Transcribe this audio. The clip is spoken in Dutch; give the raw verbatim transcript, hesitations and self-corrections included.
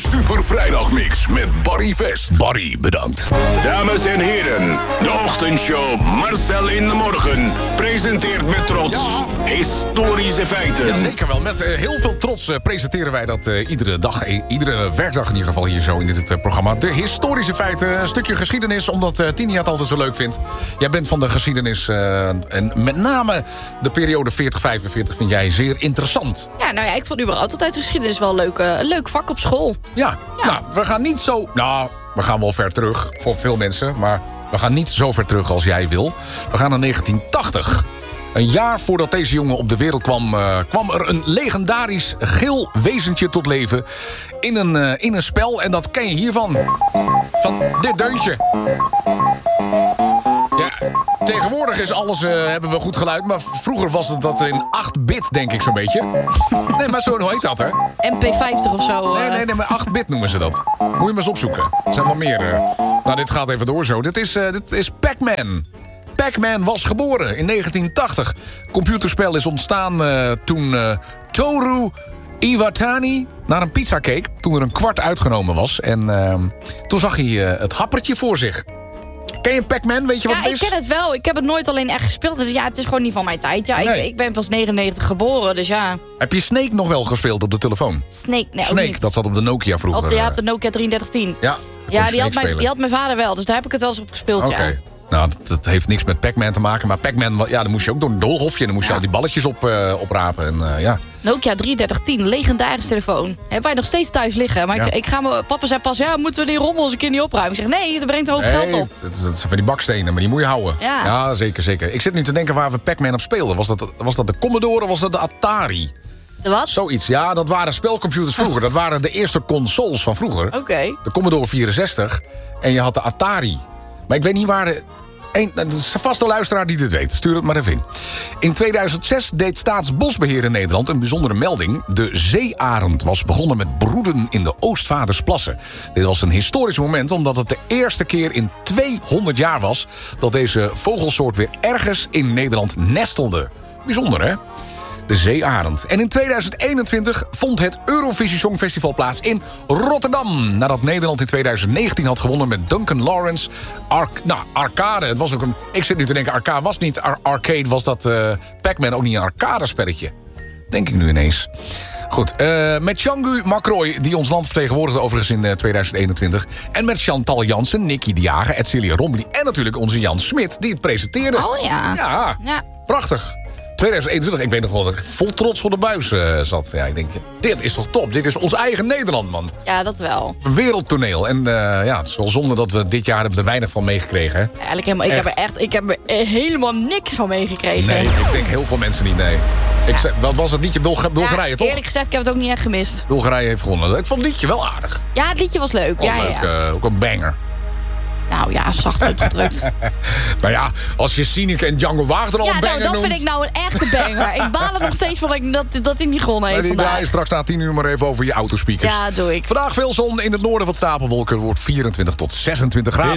Super Vrijdagmix met Barry Vest. Barry, bedankt. Dames en heren, de ochtendshow Marcel in de Morgen presenteert met trots ja. historische feiten. Ja, zeker wel. Met uh, heel veel trots uh, presenteren wij dat uh, iedere dag, uh, iedere werkdag in ieder geval hier zo in dit uh, programma. De historische feiten, een stukje geschiedenis, omdat uh, Tini het altijd zo leuk vindt. Jij bent van de geschiedenis uh, en met name de periode veertig vijfenveertig vind jij zeer interessant. Ja, nou ja, ik vond überhaupt altijd geschiedenis wel leuk, uh, een leuk vak op school. Ja, ja, nou, we gaan niet zo... Nou, we gaan wel ver terug voor veel mensen, maar we gaan niet zo ver terug als jij wil. We gaan naar negentien tachtig. Een jaar voordat deze jongen op de wereld kwam... Uh, kwam er een legendarisch geel wezentje tot leven in een, uh, in een spel. En dat ken je hiervan. Van dit deuntje. Ja, tegenwoordig is alles, uh, hebben we goed geluid. Maar vroeger was het dat in acht bit, denk ik zo'n beetje. Nee, maar zo, hoe heet dat, hè? M P vijftig of zo. Uh... Nee, nee, nee, maar acht bit noemen ze dat. Moet je maar eens opzoeken. Er zijn wel meer. Uh... Nou, dit gaat even door zo. Dit is, uh, dit is Pac-Man. Pac-Man was geboren in negentien tachtig. Computerspel is ontstaan uh, toen uh, Toru Iwatani naar een pizza keek. Toen er een kwart uitgenomen was. En uh, toen zag hij uh, het happertje voor zich. Ken je Pac-Man? Weet je wat ja, het is? Ja, ik ken het wel. Ik heb het nooit alleen echt gespeeld. Dus ja, het is gewoon niet van mijn tijd. Ja, nee. ik, ik ben pas negenennegentig geboren, dus ja. Heb je Snake nog wel gespeeld op de telefoon? Snake, nee, Snake, ook niet. dat zat op de Nokia vroeger. Op de, ja, op de Nokia drieëndertig tien. Ja, ja die, had mijn, die had mijn vader wel. Dus daar heb ik het wel eens op gespeeld, Oké. Okay. Ja. Nou, dat, dat heeft niks met Pac-Man te maken. Maar Pac-Man, ja, dan moest je ook door een doolhofje. En dan moest je ja. al die balletjes op, uh, oprapen. En, uh, ja. Nokia drieëndertig tien, legendarische telefoon. Hebben wij nog steeds thuis liggen. Maar ja. ik, ik ga me, papa zei pas, ja, moeten we die rommel eens een keer niet opruimen? Ik zeg, nee, dat brengt er ook nee, geld op. Het, het, het zijn van die bakstenen, maar die moet je houden. Ja, ja zeker, zeker. Ik zit nu te denken waar we Pac-Man op speelden. Was dat, was dat de Commodore of was dat de Atari? De wat? Zoiets, ja, dat waren spelcomputers vroeger. Dat waren de eerste consoles van vroeger. Oké. Okay. De Commodore vierenzestig en je had de Atari. Maar ik weet niet waar de... Een, dat is vast een luisteraar die dit weet. Stuur het maar even in. In tweeduizend zes deed Staatsbosbeheer in Nederland een bijzondere melding. De zeearend was begonnen met broeden in de Oostvaardersplassen. Dit was een historisch moment omdat het de eerste keer in tweehonderd jaar was... dat deze vogelsoort weer ergens in Nederland nestelde. Bijzonder, hè? De zeearend. En in tweeduizend eenentwintig vond het Eurovisie Songfestival plaats in Rotterdam. Nadat Nederland in tweeduizend negentien had gewonnen met Duncan Lawrence. Arc, nou, arcade. Het was ook een, ik zit nu te denken, arcade was niet ar- arcade. Was dat uh, Pac-Man ook niet een arcade spelletje? Denk ik nu ineens. Goed, uh, met Django Macroy, die ons land vertegenwoordigde overigens in uh, tweeduizend eenentwintig. En met Chantal Jansen, Nicky de Jager, Edcilia Rombly. En natuurlijk onze Jan Smit, die het presenteerde. Oh ja. Ja, ja. Prachtig. tweeduizend eenentwintig, ik weet nog wel dat ik vol trots voor de buis uh, zat. Ja, ik denk, dit is toch top? Dit is ons eigen Nederland, man. Ja, dat wel. Een wereldtoneel. En uh, ja, het is wel zonde dat we dit jaar hebben er weinig van meegekregen. Hè? Ja, eigenlijk helemaal, ik, heb er echt, ik heb er helemaal niks van meegekregen. Nee, ik denk heel veel mensen niet, nee. Ik zei, wat was het liedje? Bulga- Bulgarije, ja, toch? Eerlijk gezegd, ik heb het ook niet echt gemist. Bulgarije heeft gewonnen. Ik vond het liedje wel aardig. Ja, het liedje was leuk. Oh, ja, leuk. Ja. Uh, ook een banger. Nou ja, zacht uitgedrukt. Nou ja, als je Sineke en Django Wagner al ja, een banger nou, dat noemt... vind ik nou een echte banger. Ik baal er nog steeds van dat, dat hij niet gewonnen heeft die vandaag. draai je straks na tien uur maar even over je autospeakers. Ja, doe ik. Vandaag veel zon, in het noorden wat stapelwolken, wordt vierentwintig tot zesentwintig graden.